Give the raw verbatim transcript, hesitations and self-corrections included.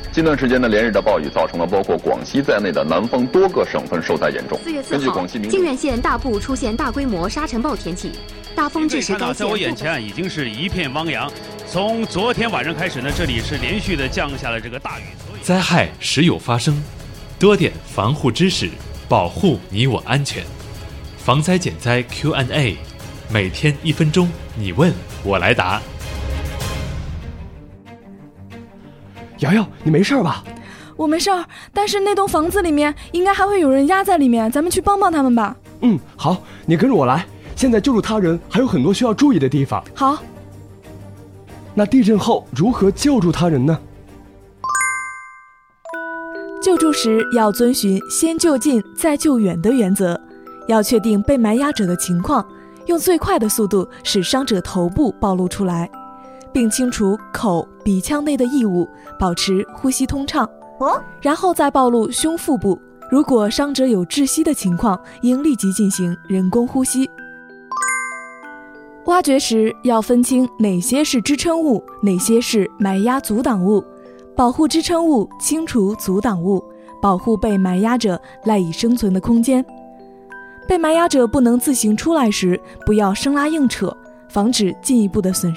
近段时间的连日的暴雨造成了包括广西在内的南方多个省份受灾严重。 四月四号，靖远县大部出现大规模沙尘暴天气，大风致使该县。 在我眼前已经是一片汪洋。从昨天晚上开始呢，这里是连续的降下了这个大雨。 灾害时有发生，多点防护知识，保护你我安全。防灾减灾 Q and A， 每天一分钟，你问我来答。 瑶瑶，你没事吧？ 我没事儿，但是那栋房子里面应该还会有人压在里面，咱们去帮帮他们吧。 嗯，好，你跟着我来。现在救助他人还有很多需要注意的地方。 好。 那地震后如何救助他人呢？ 救助时要遵循先救近再救远的原则，要确定被埋压者的情况，用最快的速度使伤者头部暴露出来，并清除口、鼻腔内的异物，保持呼吸通畅。哦，然后再暴露胸腹部。如果伤者有窒息的情况，应立即进行人工呼吸。挖掘时要分清哪些是支撑物，哪些是埋压阻挡物，保护支撑物，清除阻挡物，保护被埋压者赖以生存的空间。被埋压者不能自行出来时，不要生拉硬扯，防止进一步的损